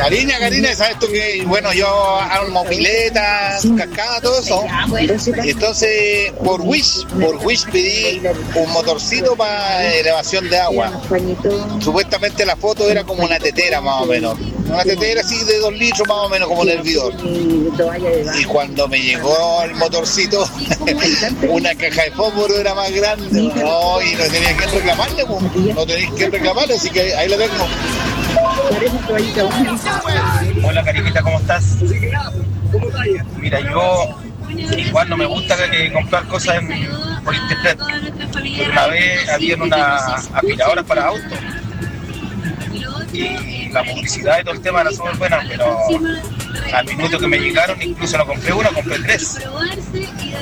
Karina, ¿sabes tú que, bueno, yo armo piletas, cascada, todo eso? Y entonces, por Wish pedí un motorcito para elevación de agua. Supuestamente la foto era como una tetera más o menos. Una tetera así de 2 litros más o menos, como un hervidor. Y cuando me llegó el motorcito, una caja de fósforo era más grande. No, y no tenía que reclamarle, pues. No tenéis que reclamarle, así que ahí lo tengo. Hola Karimita, ¿cómo estás? Mira, yo igual no me gusta comprar cosas por internet. Una vez había unas aspiradoras para autos y la publicidad y todo el tema era súper buena, pero al minuto que me llegaron incluso no compré una, compré 3.